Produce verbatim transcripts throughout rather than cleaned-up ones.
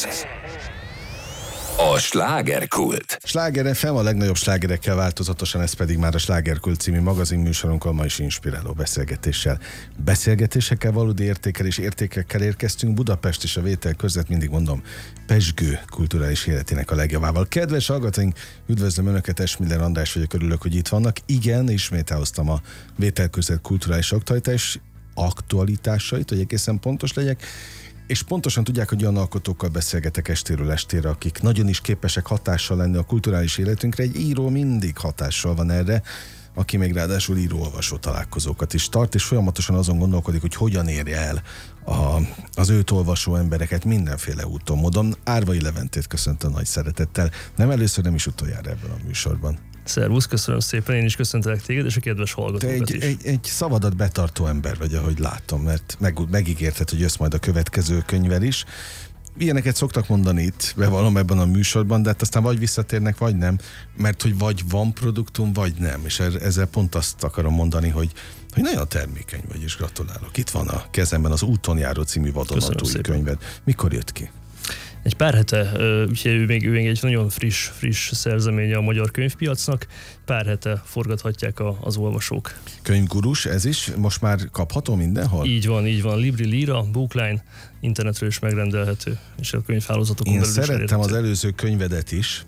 A slágerkult. Sláger ef em, a legnagyobb slágerekkel változatosan, ez pedig már a Slágerkult című magazinműsorunkkal, ma is inspiráló beszélgetéssel. Beszélgetésekkel, valódi értékkel és értékekkel érkeztünk Budapest és a Vétel között, mindig mondom, pezsgő kulturális életének a legjavával. Kedves hallgatóink, üdvözlöm Önöket, Esmiller András vagyok, örülök, hogy itt vannak. Igen, ismét elhoztam a Vétel között kulturális aktualitás, aktualitásait, hogy egészen pontos legyek. És pontosan tudják, hogy olyan alkotókkal beszélgetek estéről estére, akik nagyon is képesek hatással lenni a kulturális életünkre. Egy író mindig hatással van erre, aki még ráadásul író-olvasó találkozókat is tart, és folyamatosan azon gondolkodik, hogy hogyan érje el a, az őt olvasó embereket mindenféle úton, módon. Árvai Leventét köszöntöm nagy szeretettel, nem először, nem is utoljára ebben a műsorban. Szervusz, köszönöm szépen, én is köszöntelek téged, és a kedves hallgatókat egy, is. Egy, egy szavadat betartó ember vagy, ahogy látom, mert meg, megígérted, hogy jössz majd a következő könyvvel is. Ilyeneket szoktak mondani itt, bevallom ebben a műsorban, de hát aztán vagy visszatérnek, vagy nem, mert hogy vagy van produktum, vagy nem, és ezzel pont azt akarom mondani, hogy, hogy nagyon termékeny vagy, és gratulálok. Itt van a kezemben az Úton járó című vadonatúj könyved. Mikor jött ki? Egy pár hete, úgyhogy ő még, ő még egy nagyon friss, friss szerzeménye a magyar könyvpiacnak, pár hete forgathatják a, az olvasók. Könyvgurus, ez is? Most már kapható mindenhol? Így van, így van. Libri, Lira, Bookline, internetről is megrendelhető, és a könyvhálózatokon Én belül is szerettem elérhető. az előző könyvedet is.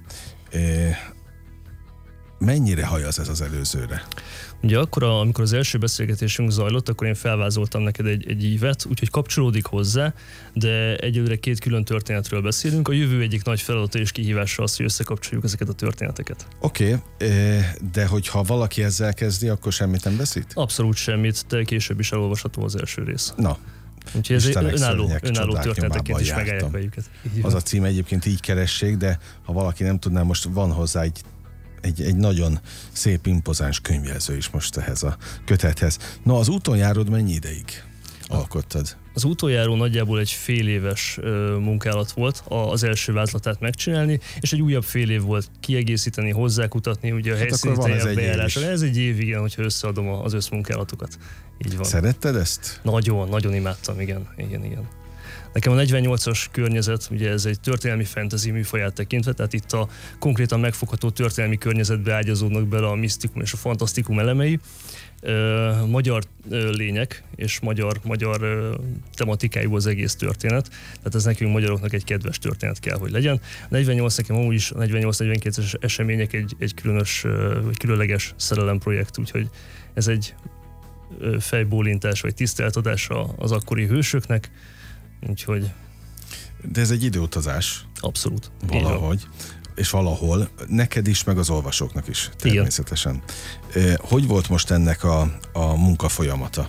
Mennyire hajaz ez az előzőre? Ugye akkor, amikor az első beszélgetésünk zajlott, akkor én felvázoltam neked egy, egy ívet, úgyhogy kapcsolódik hozzá, de egyelőre két külön történetről beszélünk. A jövő egyik nagy feladata és kihívása az, hogy összekapcsoljuk ezeket a történeteket. Oké, okay, de hogyha valaki ezzel kezdi, akkor semmit nem veszít? Abszolút semmit, de később is elolvasható az első rész. Na. Úgyhogy ez egy önálló, önálló történeteként is megállják velüket. Az a cím egyébként így keressék, de ha valaki nem tudná, most van hozzá egy Egy, egy nagyon szép, impozáns könyvjelző is most ehhez a kötethez. Na, az Úton járod mennyi ideig alkottad? Az Útonjáró nagyjából egy fél éves ö, munkálat volt az első vázlatát megcsinálni, és egy újabb fél év volt kiegészíteni, hozzákutatni, ugye a hát helyszíníteni, a bejárásra. Ez egy év, igen, hogyha összeadom az összmunkálatokat. Így van. Szeretted ezt? Nagyon, nagyon imádtam, igen, igen, igen. Nekem a negyvennyolcas környezet, ugye ez egy történelmi fantasy műfaját tekintve, tehát itt a konkrétan megfogható történelmi környezetbe ágyazódnak bele a misztikum és a fantasztikum elemei. Ö, magyar ö, lények és magyar, magyar ö, tematikájú az egész történet, tehát ez nekünk magyaroknak egy kedves történet kell, hogy legyen. A negyvennyolc nekem amúgy is a negyvennyolc negyvenkilences események egy, egy különös, egy különleges szerelemprojekt, úgyhogy ez egy ö, fejbólintás vagy tiszteletadás az akkori hősöknek. Úgyhogy... De ez egy időutazás. Abszolút. Valahogy. És valahol. Neked is, meg az olvasóknak is. Természetesen. Igen. Hogy volt most ennek a, a munkafolyamata?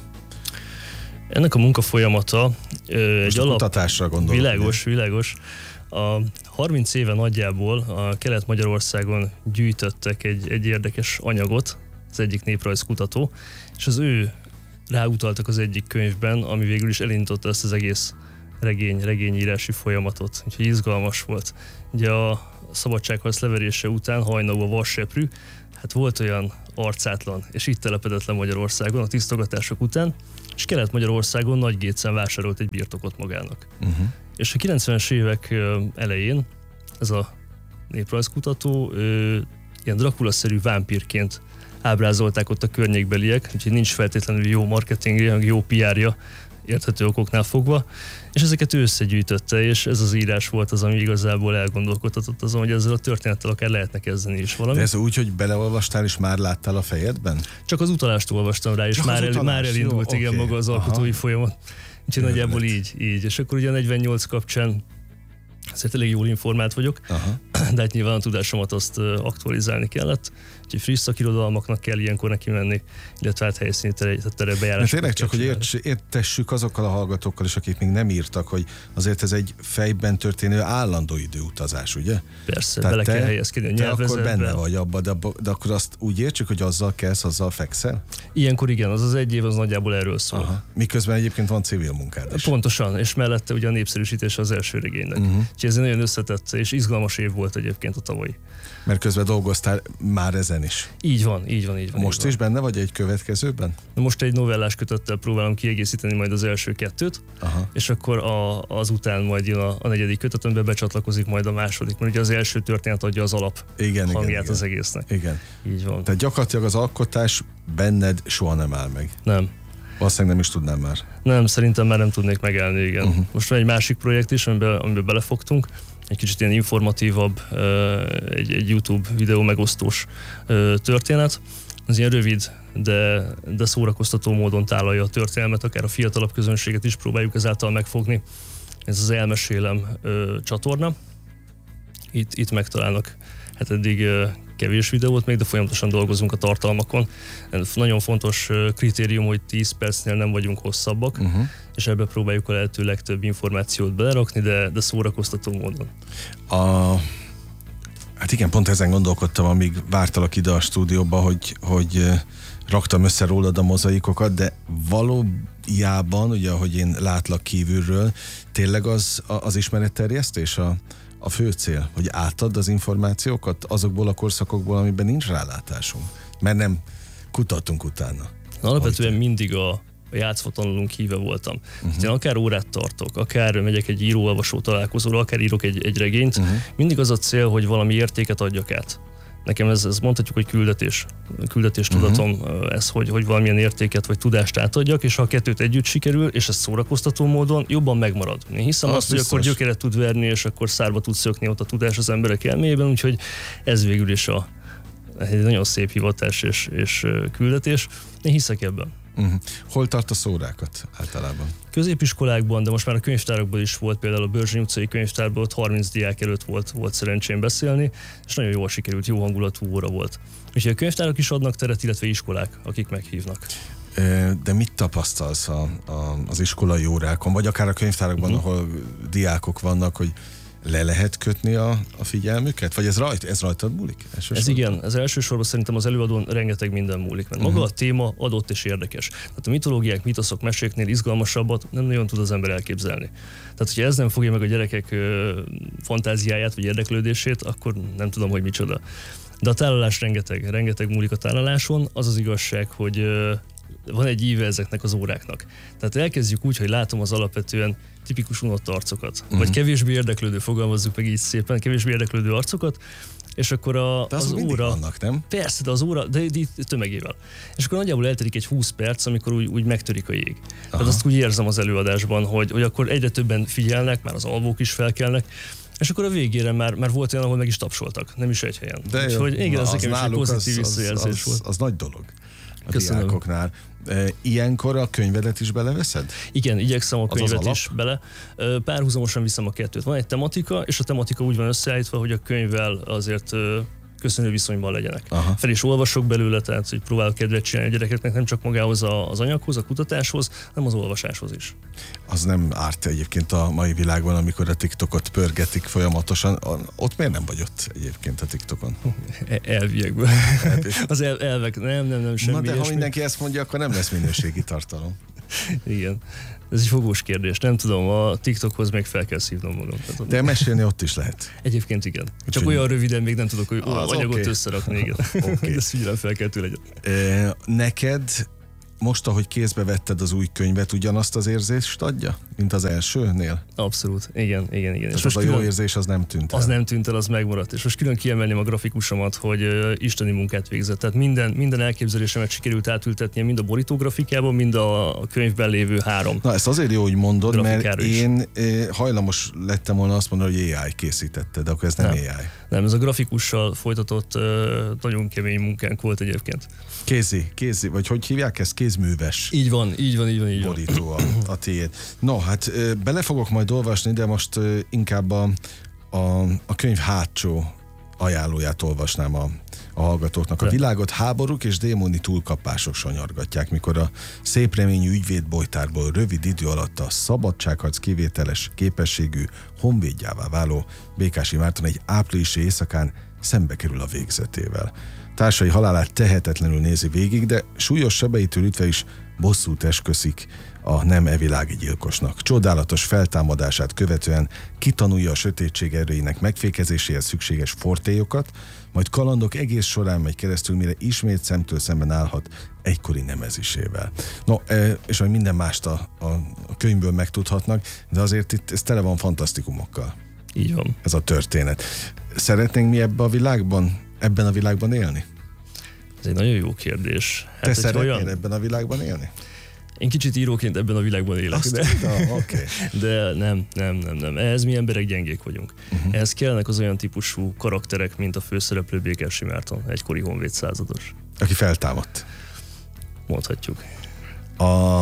Ennek a munkafolyamata egy alap... kutatásra gondolok. Világos, világos. A harminc éve nagyjából a Kelet-Magyarországon gyűjtöttek egy, egy érdekes anyagot, az egyik néprajzkutató, és az ő ráutaltak az egyik könyvben, ami végül is elindította ezt az egész regény, regényírási folyamatot. Úgyhogy izgalmas volt. Ugye a szabadságharc leverése után hajnalú a vasseprű, hát volt olyan arcátlan, és itt telepedett le Magyarországon a tisztogatások után, és Kelet-Magyarországon Nagygécen vásárolt egy birtokot magának. Uh-huh. És a kilencvenes évek elején ez a néprajzkutató ilyen Dracula-szerű vámpírként ábrázolták ott a környékbeliek, úgyhogy nincs feltétlenül jó marketingje, jó pé er-ja, érthető okoknál fogva, és ezeket ő összegyűjtötte, és ez az írás volt az, ami igazából elgondolkodtatott azon, hogy ezzel a történettel akár lehetne kezdeni is valami. De ez úgy, hogy beleolvastál és már láttál a fejedben? Csak az utalást olvastam rá, és már, el, már elindult jó, igen okay. maga az alkotói Aha. folyamat. Úgyhogy nagyjából így, így. És akkor ugye a negyvennyolc kapcsán azért elég jól informált vagyok, Aha. de hát nyilván a tudásomat azt aktualizálni kellett, úgyhogy friss szakirodalmaknak kell ilyenkor neki menni, illetve hát helyszíni terebejárásnak. Tényleg csak, hogy érts, értessük azokkal a hallgatókkal is, akik még nem írtak, hogy azért ez egy fejben történő állandó időutazás, ugye? Persze, Tehát bele kell helyezkedni a nyelvezetbe. Akkor benne vagy abban, de, de akkor azt úgy értsük, hogy azzal kelsz, azzal fekszel? Ilyenkor igen, az az egy év az nagyjából erről szól. Aha. Miközben egyébként van civil munkád is. Pontosan, és mellette ugye a népszerűsítés az első regénynek. Uh-huh. Úgyhogy ez egy nagyon összetett és izgalmas év volt volt egyébként a tavalyi. Mert közben dolgoztál már ezen is. Így van, így van, így van. Most így is van. benne vagy egy következőben? Most egy novellás kötettel próbálom kiegészíteni majd az első kettőt, Aha. és akkor a, azután majd jön a, a negyedik kötet, amiben becsatlakozik majd a második, mert ugye az első történet adja az alap igen, hangját igen, az igen. egésznek. Igen. Így van. Tehát gyakorlatilag az alkotás benned soha nem áll meg. Nem. Valószínűleg nem is tudnám már. Nem, szerintem már nem tudnék megállni, igen. Uh-huh. Most van egy másik projekt is, amiben, amiben belefogtunk, egy kicsit ilyen informatívabb, egy, egy YouTube videó megosztós történet. Az ilyen rövid, de, de szórakoztató módon tálalja a történelmet, akár a fiatalabb közönséget is próbáljuk ezáltal megfogni. Ez az Elmesélem csatorna. Itt, itt megtalálnak hát eddig kevés videót még, de folyamatosan dolgozunk a tartalmakon. Nagyon fontos kritérium, hogy tíz percnél nem vagyunk hosszabbak, uh-huh. és ebbe próbáljuk a lehető legtöbb információt belerakni, de, de szórakoztató módon. A... Hát igen, pont ezen gondolkodtam, amíg vártalak ide a stúdióba, hogy, hogy raktam össze rólad a mozaikokat, de valójában, ugye, ahogy én látlak kívülről, tényleg az, az ismeretterjesztés a a fő cél, hogy átadd az információkat azokból a korszakokból, amiben nincs rálátásunk, mert nem kutatunk utána. Alapvetően Ahogy mindig a, a játszva tanulunk híve voltam. Uh-huh. Én akár órát tartok, akár megyek egy író-olvasó találkozóra, akár írok egy, egy regényt, uh-huh. mindig az a cél, hogy valami értéket adjak át. Nekem ez, ez mondhatjuk, hogy küldetés. Küldetés tudatom uh-huh. ez, hogy, hogy valamilyen értéket vagy tudást átadjak, és ha a kettőt együtt sikerül, és ez szórakoztató módon, jobban megmarad. Én hiszem azt, azt hogy akkor gyökeret tud verni, és akkor szárba tud szökni ott a tudás az emberek elméjében, úgyhogy ez végül is a, egy nagyon szép hivatás és, és küldetés. Én hiszek ebben. Uh-huh. Hol tartasz órákat általában? Középiskolákban, de most már a könyvtárakban is volt, például a Börzsény utcai könyvtárban ott harminc diák előtt volt, volt szerencsém beszélni, és nagyon jól sikerült, jó hangulatú óra volt. Úgyhogy a könyvtárak is adnak teret, illetve iskolák, akik meghívnak. De mit tapasztalsz a, a, az iskolai órákon, vagy akár a könyvtárakban, uh-huh. ahol diákok vannak, hogy le lehet kötni a, a figyelmüket? Vagy ez, rajt, ez rajtad múlik? Elsősorban? Ez igen, ez elsősorban szerintem az előadón rengeteg minden múlik, mert maga uh-huh. a téma adott és érdekes. Tehát a mitológiák, mitoszok, meséknél izgalmasabbat nem nagyon tud az ember elképzelni. Tehát, hogyha ez nem fogja meg a gyerekek ö, fantáziáját vagy érdeklődését, akkor nem tudom, hogy micsoda. De a tálalás rengeteg, rengeteg múlik a tálaláson. Az az igazság, hogy ö, van egy íve ezeknek az óráknak. Tehát elkezdjük úgy, hogy látom az alapvetően tipikus unott arcokat, uh-huh. vagy kevésbé érdeklődő, fogalmazzuk meg így szépen, kevésbé érdeklődő arcokat, és akkor a, de az, az óra... vannak, nem? Persze, de az óra, de, de tömegével. És akkor nagyjából eltelik egy húsz perc, amikor úgy, úgy megtörik a jég. Aha. Tehát azt úgy érzem az előadásban, hogy, hogy akkor egyre többen figyelnek, már az alvók is felkelnek, és akkor a végére már, már volt olyan, ahol meg is tapsoltak, nem is egy helyen. De úgyhogy igen, ez nekem is egy pozitív az, visszajelzés az, volt. Az, az nagy dolog a Köszönöm. diákoknál. Ilyenkor a könyvedet is beleveszed? Igen, igyekszem a könyvet az az is bele. Párhuzamosan viszem a kettőt. Van egy tematika, és a tematika úgy van összeállítva, hogy a könyvvel azért köszönő viszonyban legyenek. Aha. Fel is olvasok belőle, tehát hogy próbálok kedvet csinálni a gyerekeknek nem csak magához az anyaghoz, a kutatáshoz, hanem az olvasáshoz is. Az nem árt egyébként a mai világban, amikor a TikTokot pörgetik folyamatosan. Ott miért nem vagy ott egyébként a TikTokon? Elviekből. Az el, elvek, nem, nem, nem, semmi. Na de ilyesmi. ha mindenki ezt mondja, akkor nem lesz minőségi tartalom. Igen. Ez egy fogós kérdés. Nem tudom, a TikTokhoz még fel kell szívnom magam. De mesélni ott is lehet. Egyébként igen. Csak Úgy, olyan röviden még nem tudok, hogy az anyagot okay. összerakni. Igen. Okay. Ez figyelem fel kell tőle. E, neked most, ahogy kézbe vetted az új könyvet, ugyanazt az érzést adja, mint az elsőnél? Abszolút. Igen, igen, igen. És most a jó külön, érzés az nem tűnt el. Az nem tűnt el, az megmaradt. És most külön kiemelném a grafikusomat, hogy uh, isteni munkát végzett. Tehát minden, minden elképzelésemet sikerült átültetnie, mind a borítógrafikában, mind a könyvben lévő három. Na ezt azért jó, hogy mondod, mert én is. hajlamos lettem volna azt mondani, hogy á i készítette, de akkor ez nem, nem. á i. Nem, ez a grafikussal folytatott uh, nagyon kemény munkánk volt egyébként. Kézi, kézi, vagy hogy hívják ezt? Kézműves. Így van, így van, így van. Így van. Borító a, a tiéd. No, hát bele fogok majd olvasni, de most inkább a, a, a könyv hátsó ajánlóját olvasnám a, a hallgatóknak. A világot háborúk és démoni túlkapások sanyargatják, mikor a szép reményű ügyvédbojtárból rövid idő alatt a szabadságharc kivételes képességű honvédjává váló Békási Márton egy áprilisi éjszakán szembe kerül a végzetével. Társai halálát tehetetlenül nézi végig, de súlyos sebeitől ütve is bosszút esküszik a nem evilági gyilkosnak. Csodálatos feltámadását követően kitanulja a sötétség erőinek megfékezéséhez szükséges fortélyokat, majd kalandok egész során megy keresztül, mire ismét szemtől szemben állhat egykori nemezisével. No, és majd minden mást a, a, a könyvből megtudhatnak, de azért itt ez tele van fantasztikumokkal. Így van. Ez a történet. Szeretnénk mi ebben a világban, ebben a világban élni? Ez egy nagyon jó kérdés. Hát Te szeretnél olyan... ebben a világban élni? Én kicsit íróként ebben a világban élek. Azt de... de, okay. de nem, nem, nem, nem. Ehhez mi emberek gyengék vagyunk. Uh-huh. Ehhez kellenek az olyan típusú karakterek, mint a főszereplő Békessy Márton, egykori honvéd százados. Aki feltámadt. Mondhatjuk. A...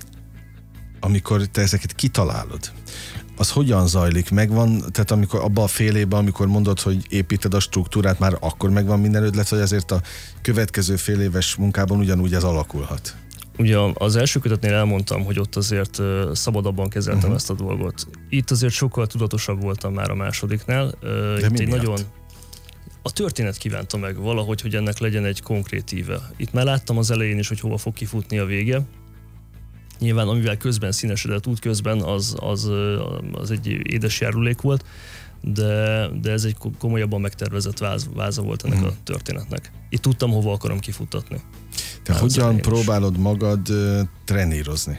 Amikor te ezeket kitalálod, az hogyan zajlik? Megvan, tehát amikor abban a fél évben, amikor mondod, hogy építed a struktúrát, már akkor megvan minden ötlet, vagy azért a következő fél éves munkában ugyanúgy ez alakulhat? Ugye az első kötetnél elmondtam, hogy ott azért szabadabban kezeltem uh-huh. ezt a dolgot. Itt azért sokkal tudatosabb voltam már a másodiknál. De Itt mi egy nagyon... A történet kívánta meg valahogy, hogy ennek legyen egy konkrét íve. Itt már láttam az elején is, hogy hova fog kifutni a vége. Nyilván, amivel közben színesedett út közben, az, az, az egy édes járulék volt, de, de ez egy komolyabban megtervezett váz, váza volt ennek mm. a történetnek. Itt tudtam, hova akarom kifutatni. Te hogyan próbálod magad uh, trenírozni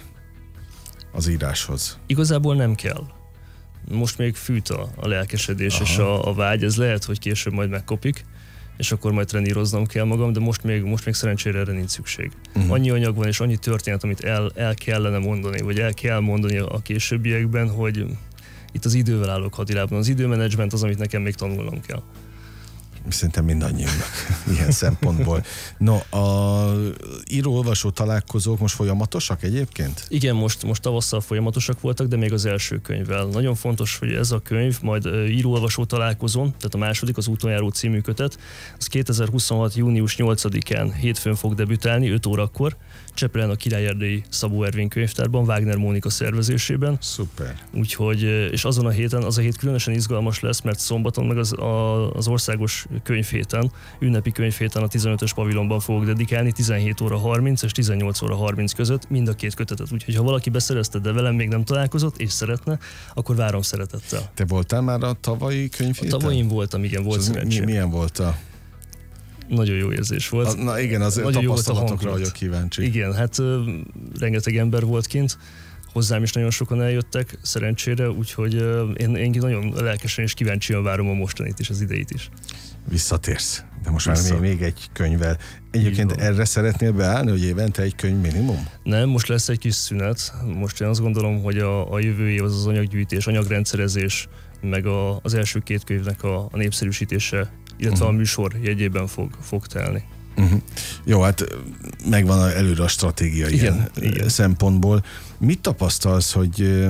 az íráshoz? Igazából nem kell. Most még fűt a, a lelkesedés. Aha. És a, a vágy, ez lehet, hogy később majd megkopik, és akkor majd treníroznom kell magam, de most még, most még szerencsére erre nincs szükség. Uh-huh. Annyi anyag van és annyi történet, amit el, el kellene mondani, vagy el kell mondani a későbbiekben, hogy itt az idővel állok hadilában. Az időmenedzsment az, amit nekem még tanulnom kell. Szerintem mindannyiunknak ilyen szempontból. No, a író-olvasó találkozók most folyamatosak egyébként? Igen, most, most tavasszal folyamatosak voltak, de még az első könyvvel. Nagyon fontos, hogy ez a könyv majd író-olvasó találkozón, tehát a második, az Úton járó című kötet, az kétezer-huszonhat. június nyolcadikán hétfőn fog debütálni, öt órakor, Csepelen a Király Erdélyi Szabó Ervin könyvtárban, Wagner Mónika szervezésében. Szuper. Úgyhogy, és azon a héten, az a hét különösen izgalmas lesz, mert szombaton meg az, a, az országos könyvhéten, ünnepi könyvhéten a tizenötös pavilonban fogok dedikálni tizenhét óra harminc és tizennyolc óra harminc között mind a két kötetet. Úgyhogy ha valaki beszerezte, de velem még nem találkozott, és szeretne, akkor várom szeretettel. Te voltál már a tavalyi könyvhéten? A tavalyin voltam, igen, volt szerencsém. Mi, milyen volt a... Nagyon jó érzés volt. A, na igen, az tapasztalatokra vagyok kíváncsi. Igen, hát uh, rengeteg ember volt kint, hozzám is nagyon sokan eljöttek, szerencsére, úgyhogy uh, én, én nagyon lelkesen és kíváncsian várom a mostanit is, az ideit is. Visszatérsz, de most Vissza. már még, még egy könyvvel. Egyébként erre szeretnél beállni, hogy évente egy könyv minimum? Nem, most lesz egy kis szünet. Most én azt gondolom, hogy a, a jövő év az az anyaggyűjtés, anyagrendszerezés, meg a, az első két könyvnek a, a népszerűsítése, illetve uh-huh. a műsor jegyében fog, fog telni. Uh-huh. Jó, hát megvan előre a stratégia igen, ilyen igen. szempontból. Mit tapasztalsz, hogy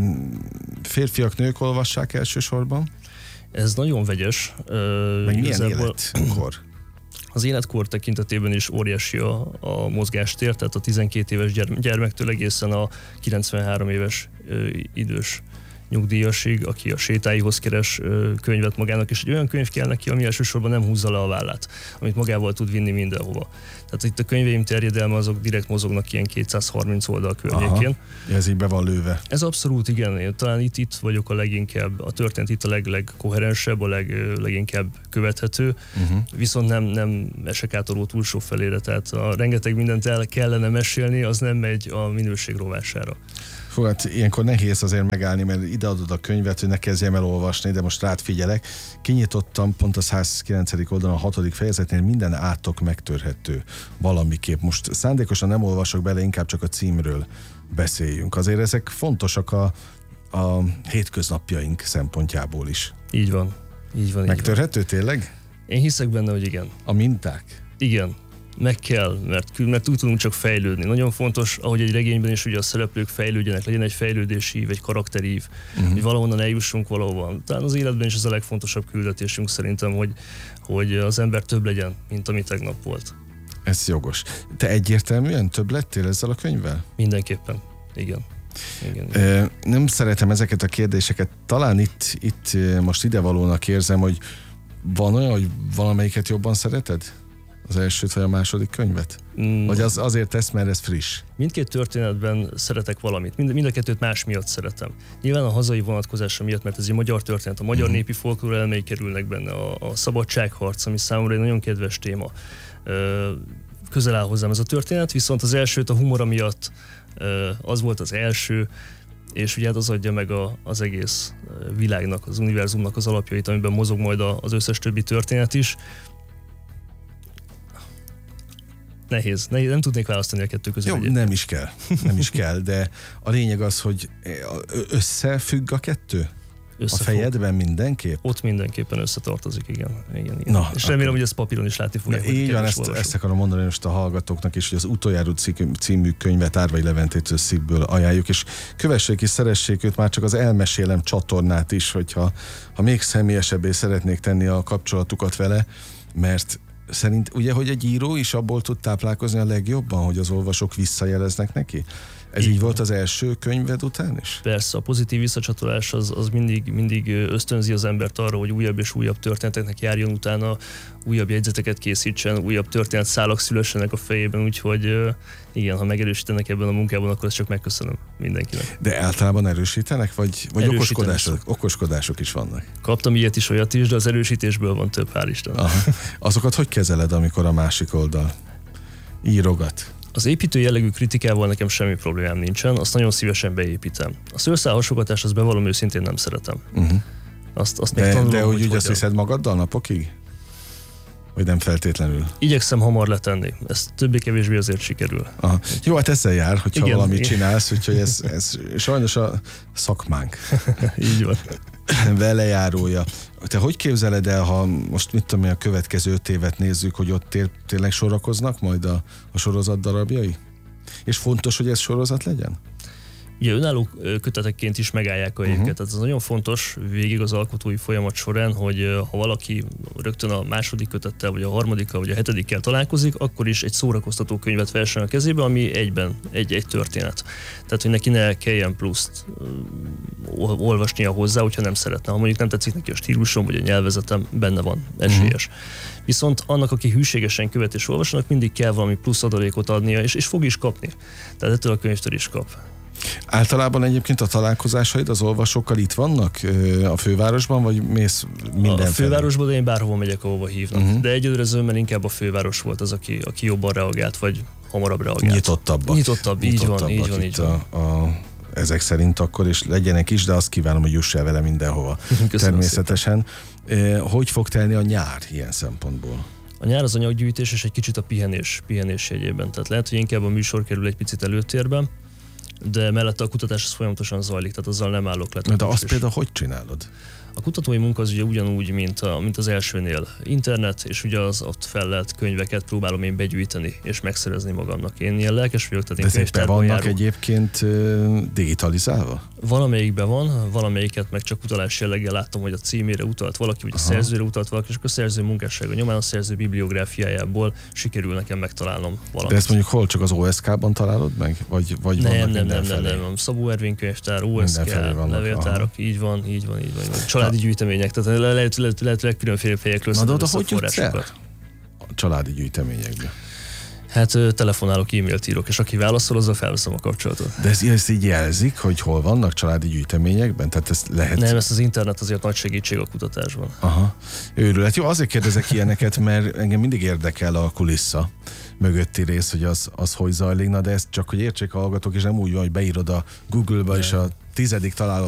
férfiak, nők olvassák elsősorban? Ez nagyon vegyes. Meg milyen életkor? Az életkor tekintetében is óriási a, a mozgástér, tehát a tizenkét éves gyermektől egészen a kilencvenhárom éves idős nyugdíjasig, aki a sétáihoz keres könyvet magának, és egy olyan könyv kell neki, ami elsősorban nem húzza le a vállát, amit magával tud vinni mindenhova. Tehát itt a könyveim terjedelme azok direkt mozognak ilyen kétszázharminc oldal környékén. Aha, ez így be van lőve. Ez abszolút igen, én talán itt, itt vagyok a leginkább, a történet itt a leg, legkoherensebb, a leg, leginkább követhető, uh-huh. viszont nem, nem esek át a ló túlsó felére, tehát a rengeteg mindent el kellene mesélni, az nem megy a minőség rovására. Fú, hát ilyenkor nehéz azért megállni, mert ideadod a könyvet, hogy ne kezdjem el olvasni, de most rád figyelek. Kinyitottam pont a százkilencedik oldalon a hatodik fejezetnél, minden átok megtörhető valamiképp. Most szándékosan nem olvasok bele, inkább csak a címről beszéljünk. Azért ezek fontosak a, a hétköznapjaink szempontjából is. Így van. Így van megtörhető így van. Tényleg? Én hiszek benne, hogy igen. A minták? Igen. Meg kell, mert, mert úgy tudunk csak fejlődni. Nagyon fontos, ahogy egy regényben is ugye a szereplők fejlődjenek, legyen egy fejlődési, egy karakterív, uh-huh. hogy valahonnan eljussunk valahova. Talán az életben is ez a legfontosabb küldetésünk szerintem, hogy, hogy az ember több legyen, mint ami tegnap volt. Ez jogos. Te egyértelműen több lettél ezzel a könyvvel? Mindenképpen, igen. Igen, igen. E, nem szeretem ezeket a kérdéseket. Talán itt, itt most idevalónak érzem, hogy van olyan, hogy valamelyiket jobban szereted? Az elsőt vagy a második könyvet? Mm. Vagy az azért tesz, mert ez friss? Mindkét történetben szeretek valamit. Mind, mind a kettőt más miatt szeretem. Nyilván a hazai vonatkozása miatt, mert ez egy magyar történet, a magyar mm. népi folklór elmei kerülnek benne, a, a szabadságharc, ami számomra egy nagyon kedves téma. Ö, közel áll hozzám ez a történet, viszont az elsőt a humora miatt ö, az volt az első, és ugye hát az adja meg a, az egész világnak, az univerzumnak az alapjait, amiben mozog majd az összes többi történet is. Nehéz, nehéz, nem tudnék választani a kettő közül. Jó, nem is kell, nem is kell, de a lényeg az, hogy összefügg a kettő? Összefog. A fejedben mindenképp? Ott mindenképpen összetartozik, igen. igen, igen. Na, és remélem, akkor... hogy ezt papíron is látni fogják. Így van, ezt, ezt akarom mondani most a hallgatóknak is, hogy az Utoljára című könyvet Árvai Leventétől Szívből ajánljuk, és kövessék és szeressék őt, már csak az Elmesélem csatornát is, hogyha ha még személyesebbé szeretnék tenni a kapcsolatukat vele, mert szerint ugye, hogy egy író is abból tud táplálkozni a legjobban, hogy az olvasók visszajeleznek neki? Ez így, így volt az első könyved után is? Persze, a pozitív visszacsatolás az, az mindig, mindig ösztönzi az embert arra, hogy újabb és újabb történeteknek járjon utána, újabb jegyzeteket készítsen, újabb történetszálak szülessenek a fejében, úgyhogy igen, ha megerősítenek ebben a munkában, akkor ezt csak megköszönöm mindenkinek. De általában erősítenek, vagy, vagy okoskodások, okoskodások is vannak? Kaptam ilyet is, olyat is, de az erősítésből van több, hál' Istennek. Azokat hogy kezeled, amikor a másik oldal írogat? Az építő jellegű kritikával nekem semmi problémám nincsen, azt nagyon szívesen beépítem. A szőrszálhasogatást, azt bevallom őszintén nem szeretem. Uh-huh. Azt, azt még de, tanulom, de hogy, hogy úgy azt hiszed magaddal napokig? Vagy nem feltétlenül? Igyekszem hamar letenni. Ez többé-kevésbé azért sikerül. Aha. Jó, hát ezzel jár, hogyha igen, valamit igen. csinálsz, úgyhogy ez, ez sajnos a szakmánk. Így van. Velejárója. Te hogy képzeled el, ha most mit tudom én, a következő öt évet nézzük, hogy ott tér, tényleg sorakoznak majd a, a sorozat darabjai? És fontos, hogy ez sorozat legyen? Ugye önálló kötetekként is megállják a jegyeket. Uh-huh. Tehát ez nagyon fontos végig az alkotói folyamat során, hogy ha valaki rögtön a második kötettel, vagy a harmadikkal, vagy a hetedikkel találkozik, akkor is egy szórakoztató könyvet vessen a kezébe, ami egyben egy, egy történet. Tehát, hogy neki ne kelljen pluszt uh, olvasnia hozzá, hogyha nem szeretne. Ha mondjuk nem tetszik neki a stílusom, vagy a nyelvezetem, benne van, esélyes. Uh-huh. Viszont annak, aki hűségesen követ és olvasnak, mindig kell valami plusz adalékot adnia, és, és fog is kapni. Tehát ettől a könyvtől is kap. Általában egyébként a találkozásaid az olvasókkal itt vannak a fővárosban, vagy mész mindenfelé? A fővárosban, de én bárhova megyek, ahova hívnak. Uh-huh. De egyelőre zömmel inkább a főváros volt az, aki, aki jobban reagált, vagy hamarabb reagált. Nyitottabbak. Nyitottabb, így van, így van, így van. A, a, ezek szerint akkor is legyenek is, de azt kívánom, hogy juss el vele mindenhova. Természetesen. Szépen. Hogy fog telni a nyár ilyen szempontból? A nyár az anyaggyűjtés és egy kicsit a pihenés, pihenés jegyében. Tehát lehet, hogy inkább a műsor kerül egy picit előtérben, de mellette a kutatás az folyamatosan zajlik, tehát azzal nem állok le. De azt például hogy csinálod? A kutatói munka az ugye ugyanúgy, mint, a, mint az elsőnél internet, és ugye az ott fellelt könyveket próbálom én begyűjteni, és megszerezni magamnak. Én ilyen lelkes vagyok, tehát én könyvtárban vannak járok. Egyébként digitalizálva? Valamelyikben van, valamelyiket meg csak utalás jelleggel láttam, hogy a címére utalt valaki, vagy a Aha. szerzőre utalt valaki, és akkor a szerző munkássága nyomán a szerző bibliográfiájából sikerül nekem megtalálnom valamit. De ezt mondjuk hol, csak az o es ká-ban találod meg? Vagy, vagy nem, nem, nem, nem, nem, nem. Szabó Ervin könyvtár, o es ká, levéltárak, így van, így van, így van. Így van. Családi gyűjtemények, tehát lehet, lehet, lehet legkülönfélebb helyekről szedni össze a forrásokat. A családi gyűjteményekbe. Hát telefonálok, e-mailt írok, és aki válaszol, azzal felveszem a kapcsolatot. De ez, ez így jelzik, hogy hol vannak családi gyűjteményekben? Tehát ezt lehet... Nem, ezt az internet azért nagy segítség a kutatásban. Aha, őrület. Jó, azért kérdezek ilyeneket, mert engem mindig érdekel a kulissza mögötti rész, hogy az, az hogy zajlik, na de ezt csak, hogy értsék a hallgatók, és nem úgy van, hogy beírod a Google-ba, és a tizedik találat